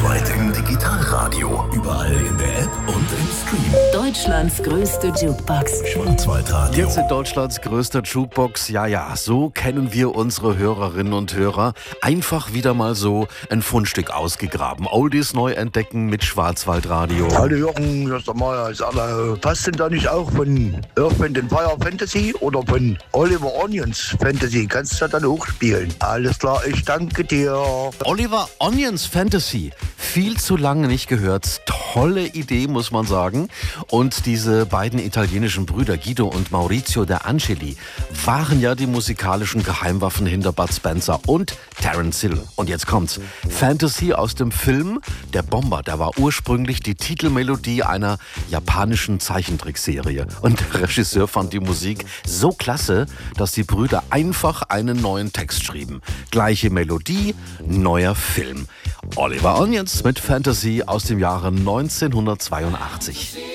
Schweiz im Digitalradio. Überall in der App und im Stream. Deutschlands größte Jukebox. Schwarzwaldradio. Jetzt in Deutschlands größter Jukebox. Ja, so kennen wir unsere Hörerinnen und Hörer. Einfach wieder mal so ein Fundstück ausgegraben. Oldies neu entdecken mit Schwarzwaldradio. Hallo Jochen, hier ist der Meier. Passt denn da nicht auch von Earth, Wind & Fire Fantasy oder von Oliver Onions Fantasy? Kannst du das dann auch spielen? Alles klar, ich danke dir. Oliver Onions Fantasy. Viel zu lange nicht gehört. Tolle Idee, muss man sagen. Und diese beiden italienischen Brüder, Guido und Maurizio De Angeli, waren ja die musikalischen Geheimwaffen hinter Bud Spencer und Terence Hill. Und jetzt kommt's. Fantasy aus dem Film Der Bomber. Der war ursprünglich die Titelmelodie einer japanischen Zeichentrickserie. Und der Regisseur fand die Musik so klasse, dass die Brüder einfach einen neuen Text schrieben. Gleiche Melodie, neuer Film. Oliver Onions mit Fantasy aus dem Jahre 1982.